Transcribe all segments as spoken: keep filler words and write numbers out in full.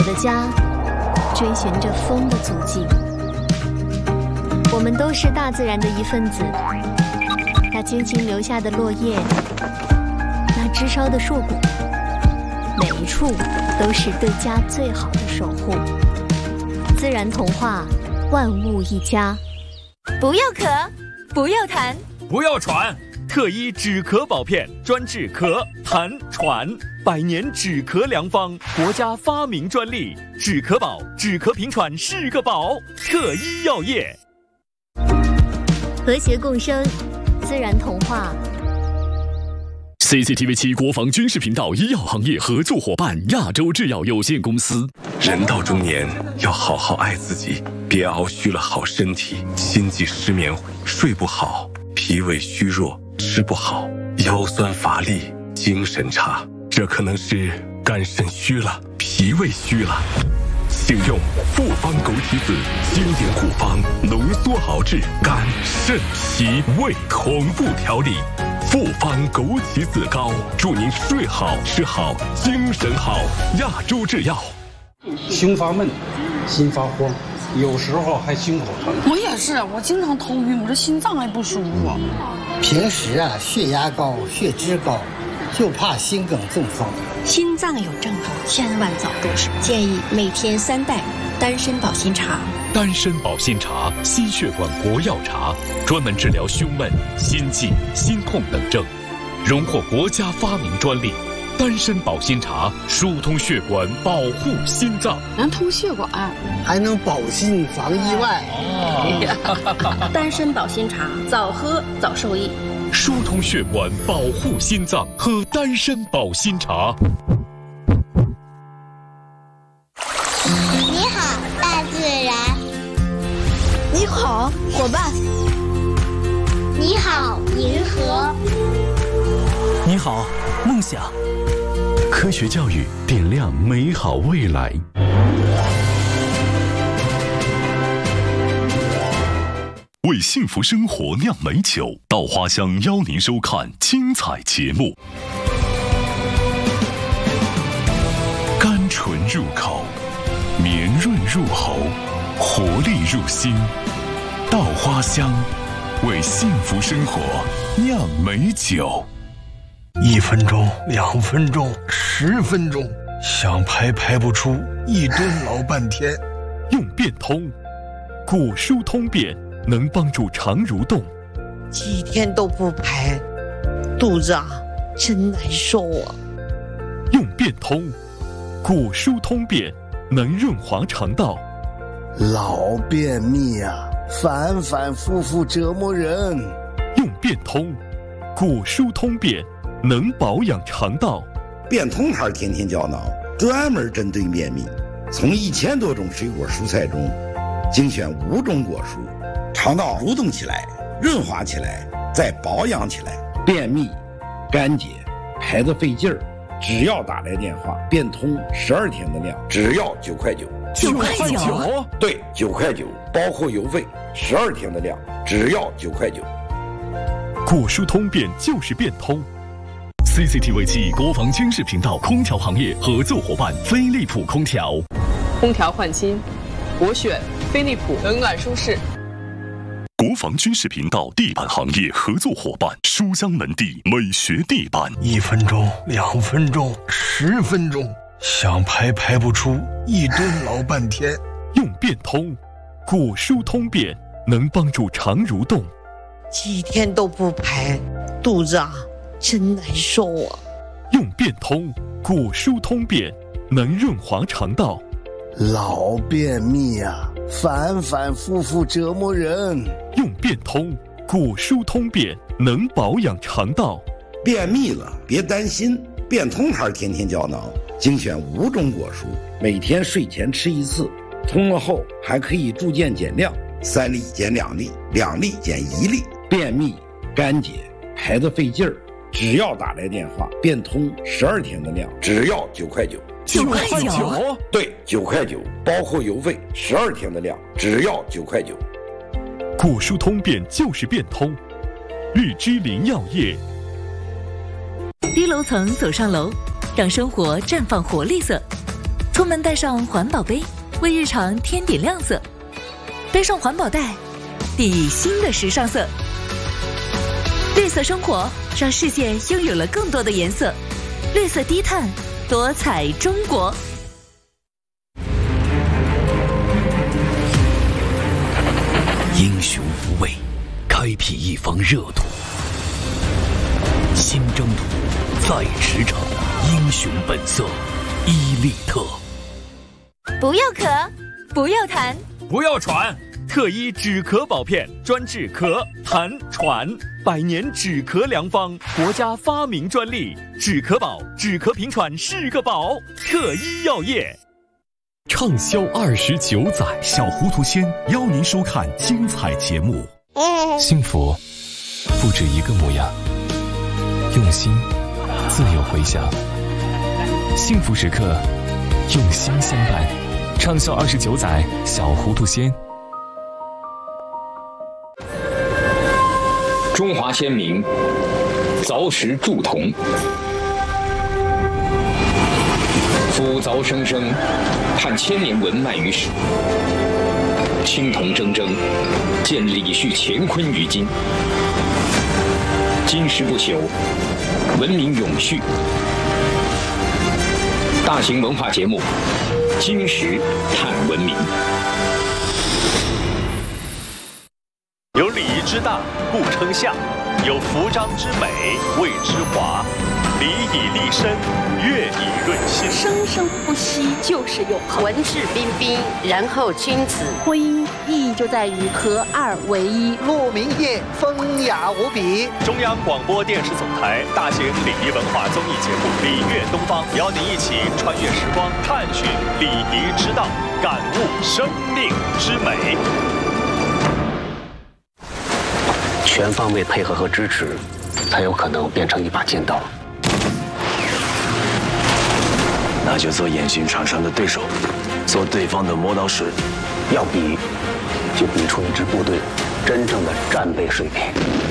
的家，追寻着风的足迹。我们都是大自然的一份子，那精心留下的落叶，那枝梢的硕果，每一处都是对家最好的守护。自然童话，万物一家。不要咳，不要痰， 不要喘，特医止咳宝片，专治咳、痰、喘，百年止咳良方，国家发明专利。止咳宝，止咳平喘是个宝。特医药业， 和谐共生，自然童话。 C C T V 七国防军事频道医药行业合作伙伴亚洲制药有限公司。 人到中年要好好爱自己，别熬虚了好身体，心悸失眠，睡不好，脾胃虚弱，吃不好，腰酸乏力，精神差，这可能是肝肾虚了，脾胃虚了。请用复方枸杞子经典古方浓缩熬制肝肾脾胃同步调理。复方枸杞子膏，祝您睡好吃好精神好。亚洲制药。 胸发闷，心发慌，有时候还心口疼。 我也是，我经常头晕，我这心脏还不舒服。 平时啊，血压高，血脂高，就怕心梗中风。 心脏有症状，千万早重视。建议每天三袋丹参保心茶。 丹参保心茶，心血管国药茶，专门治疗胸闷、心悸、心痛等症，荣获国家发明专利。丹参保心茶疏通血管，保护心脏， 能通血管， 还能保心防意外。 哦、丹参保心茶，早喝早受益。 疏通血管，保护心脏，喝丹参保心茶。 你好，大自然。 你好，伙伴。 你好，银河。 你好，梦想。 科学教育点亮美好未来。为幸福生活酿美酒，稻花香邀您收看精彩节目。甘醇入口，绵润入喉，活力入心。稻花香，为幸福生活酿美酒。 一分钟，两分钟，十分钟，想排排不出，一蹲老半天。 用变通，骨疏通便，能帮助肠蠕动。 几天都不排，肚子啊真难受啊。 用变通，骨疏通便，能润滑肠道。 老便秘啊，反反复复折磨人。 用变通，骨疏通便，能保养肠道。 变通牌天天胶囊专门针对便秘，从一千多种水果蔬菜中精选五种果蔬，肠道蠕动起来，润滑起来，再保养起来。便秘、干结、排得费劲儿，只要打来电话，变通十二天的量，只要九块九。 九块九？ 对，九块九，包括邮费，十二天的量，只要九块九。 骨疏通便就是变通。 C C T V 七国防军事频道空调行业合作伙伴飞利浦空调。 空调换新，我选飞利浦，冷暖舒适。 国防军事频道地板行业合作伙伴书香门第美学地板。 一分钟，两分钟，十分钟，想排排不出，一蹲老半天。 用变通，骨疏通便，能帮助肠蠕动。 几天都不排，肚子啊真难受啊。 用变通，骨疏通便，能润滑肠道。 老便秘啊，反反复复折磨人。 用变通，骨疏通便，能保养肠道。 便秘了别担心，变通牌天天胶囊精选五种果蔬，每天睡前吃一次，通了后还可以逐渐减量，三粒减两粒，两粒减一粒。便秘、干结、排得费劲儿，只要打来电话，变通十二天的量，只要九块九。 九块九？ 对，九块九，包括邮费，十二天的量，只要九块九。 骨疏通便就是变通。绿之林药业。 低楼层走上楼，让生活绽放活力色。 出门带上环保杯，为日常添点亮色；背上环保袋，递新的时尚色。绿色生活让世界拥有了更多的颜色，绿色低碳，多彩中国。 英雄无畏，开辟一方热土。新征途，在驰骋，英雄本色，伊利特。 不要咳，不要痰， 不要喘。特医止咳宝片，专治咳、痰、喘，百年止咳良方，国家发明专利。止咳宝，止咳平喘是个宝。特医药业。 畅销二十九载，小糊涂仙邀您收看精彩节目。 幸福不止一个模样，用心自有回响。幸福时刻，用心相伴。畅销二十九载，小糊涂仙。 中华先民凿石铸铜，夫凿生生，盼千年文脉于史。青铜铮铮，见李旭乾坤于今。金石不朽，文明永续。大型文化节目《金石探文明》。 有礼仪之大，故称相；有服章之美，谓之华。礼以立身，乐以润心。 生生不息就是永恒。 文质彬彬，然后君子。 婚姻意义就在于合二为一。 鹿鸣夜，风雅无比。 中央广播电视总台大型礼仪文化综艺节目《礼乐东方》，邀您一起穿越时光，探寻礼仪之道，感悟生命之美。 全方位配合和支持，才有可能变成一把剑刀。 那就做演训场上的对手，做对方的磨刀石。 要比，就比出一支部队真正的战备水平。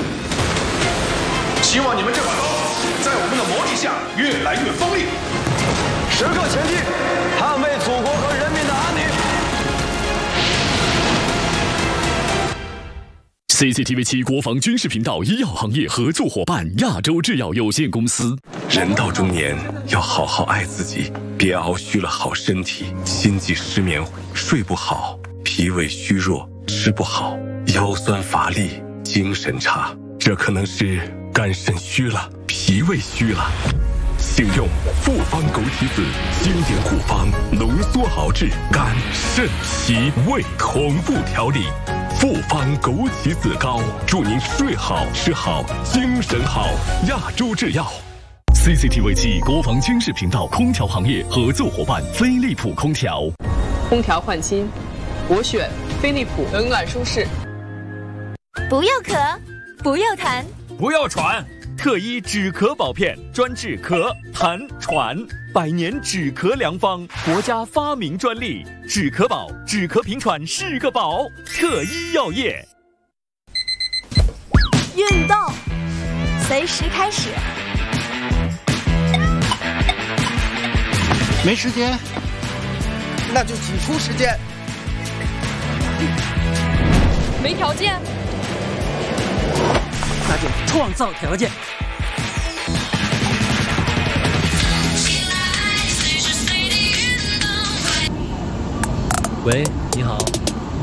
希望你们这把刀在我们的磨砺下越来越锋利。 时刻前进，捍卫祖国和人民的安宁。 C C T V 七国防军事频道医药行业合作伙伴亚洲制药有限公司。 人到中年要好好爱自己，别熬虚了好身体，心悸失眠，睡不好，脾胃虚弱，吃不好，腰酸乏力，精神差，这可能是肝肾虚了，脾胃虚了。请用复方枸杞子经典古方浓缩熬制肝肾脾胃同步调理。复方枸杞子膏，祝您睡好吃好精神好。亚洲制药。 C C T V 七国防军事频道空调行业合作伙伴飞利浦空调。 空调换新，我选飞利浦冷暖舒适。 不要咳，不要痰， 不要喘。特医止咳宝片，专治咳、痰、喘，百年止咳良方，国家发明专利。止咳宝，止咳平喘是个宝。特医药业。 运动，随时开始。 没时间，那就挤出时间。 没条件， 那就创造条件。 喂，你好，